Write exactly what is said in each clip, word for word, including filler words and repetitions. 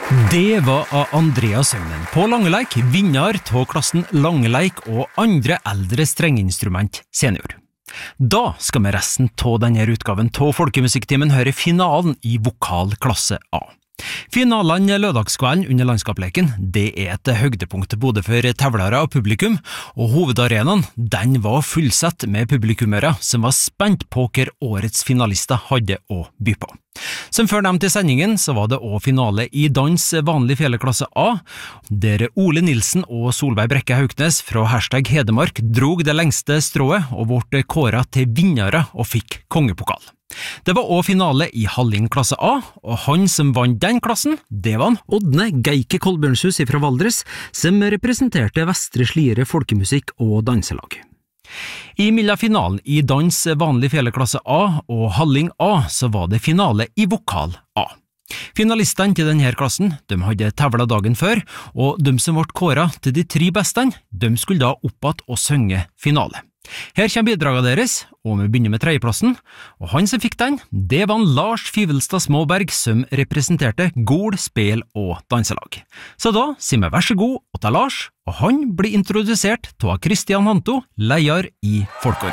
Det var av Andreas Søgnen på Langeleik, vinner av klassen Langeleik og andre eldre strengeinstrument senior. Da skal vi resten av denne utgaven av Folkemusikktimen høre finalen i vokal klasse A. Finalen lørdagskvelden under landskapleken, det er et høydepunkt både for tevlere og publikum, og hovedarenaen, den var fullsett med publikummere som var spent på hva årets finalister hadde å by på. Som før nevnt i sendingen, så var det også finale i dans vanlig fjellklasse A, der Ole Nilsen og Solveig Brekke Hauknes fra hashtag Hedemark drog det lengste strået og ble kåret til vinnere og fikk kongepokal. Det var også finale i Halling klasse A, og han som vant den klassen, det var han Ådne Geike Kolbjørnshus fra Valdres, som representerte Vestre Slidre folkemusikk og danselag. I middelfinalen i dans vanlig fjellklasse A og Halling A så var det finale i vokal A. Finalistene til denne klassen, de hadde tevlet dagen før, og de som ble kåret til de tre beste, de skulle da oppad og synge finale. Her kommer bidraget deres, og vi begynner med tredjeplassen, og han som fikk den, det var Lars Fivelstad Småberg som representerte Gol, Spel og Danselag. Så da sier vi vær så god og til Lars, og han blir introdusert til Christian Hanto, leder i Folkorg.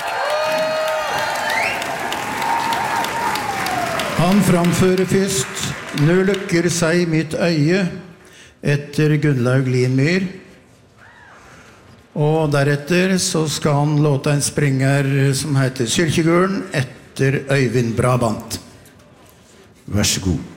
Han framfører først «Nå lukker seg mitt øye» etter Gunnlaug Linmyr. Og deretter så skal han låta en springer som heter Kyrkjegården etter Øyvind Brabant. Vær så god.